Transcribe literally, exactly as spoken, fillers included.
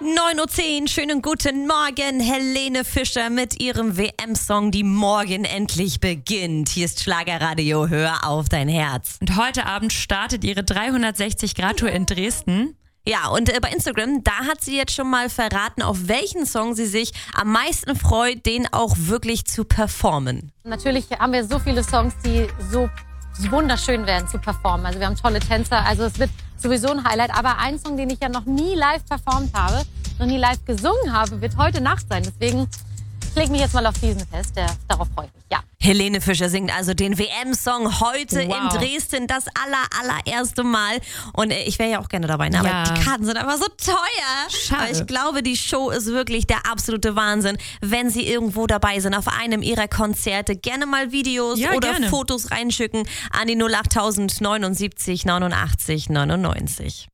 neun Uhr zehn, schönen guten Morgen, Helene Fischer mit ihrem W M-Song, die morgen endlich beginnt. Hier ist Schlagerradio, hör auf dein Herz. Und heute Abend startet ihre dreihundertsechzig-Grad-Tour in Dresden. Ja, und äh, bei Instagram, da hat sie jetzt schon mal verraten, auf welchen Song sie sich am meisten freut, den auch wirklich zu performen. Natürlich haben wir so viele Songs, die so wunderschön werden zu performen. Also wir haben tolle Tänzer, also es wird sowieso ein Highlight. Aber ein Song, den ich ja noch nie live performt habe, noch nie live gesungen habe, wird heute Nacht sein. Deswegen lege ich mich jetzt mal auf diesen fest, der, darauf freue ich mich, ja. Helene Fischer singt also den W M-Song heute Wow. in Dresden, das aller, allererste Mal. Und äh, ich wäre ja auch gerne dabei, ne? aber Ja. die Karten sind einfach so teuer. Schade. Aber ich glaube, die Show ist wirklich der absolute Wahnsinn, wenn sie irgendwo dabei sind, auf einem ihrer Konzerte. Gerne mal Videos Ja, oder gerne. Fotos reinschicken an die null acht null null neunundsiebzig neunundachtzig neunundneunzig.